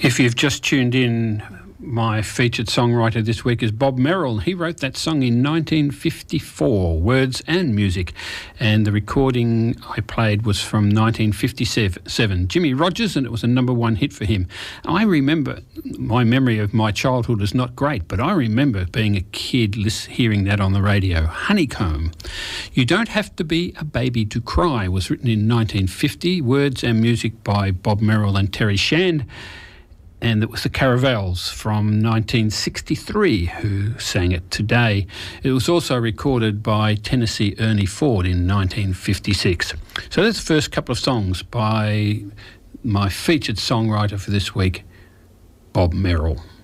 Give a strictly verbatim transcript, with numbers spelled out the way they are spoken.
If you've just tuned in, my featured songwriter this week is Bob Merrill. He wrote that song in nineteen fifty-four, words and music, and the recording I played was from nineteen fifty-seven. Jimmy Rogers, and it was a number one hit for him. I remember, my memory of my childhood is not great, but I remember being a kid hearing that on the radio. Honeycomb. You Don't Have to Be a Baby to Cry was written in nineteen fifty, words and music by Bob Merrill and Terry Shand. And it was the Caravels from nineteen sixty-three who sang it today. It was also recorded by Tennessee Ernie Ford in nineteen fifty-six. So that's the first couple of songs by my featured songwriter for this week, Bob Merrill.